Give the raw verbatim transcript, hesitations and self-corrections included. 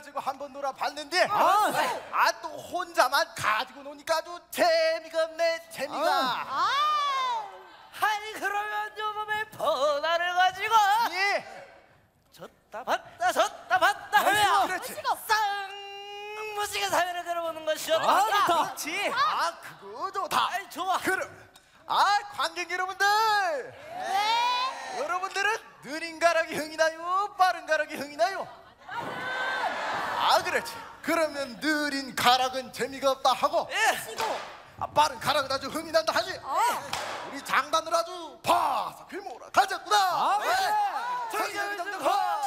가지고 한번 놀아봤는데 아, 아 또 혼자만 가지고 노니까 아주 재미가 없네 재미가. 아. 아니 그러면 요놈의 번화를 가지고 예. 졌다 봤다 졌다 봤다 하면 그렇지. 쌍무지개 사연을 걸어보는 것이오. 아, 좋다. 그렇지. 아 그거 좋다. 아이 좋아. 그럼 아 관객 여러분들. 네. 여러분들은 느린 가락이 흥이 나요? 빠른 가락이 흥이 나요? 아 그렇지. 그러면 느린 가락은 재미가 없다 하고 예. 아, 빠른 가락은 아주 흥이 난다 하지. 우리 장단을 아주 바삭히 몰아 가졌구나. 아, 그래. 정정정정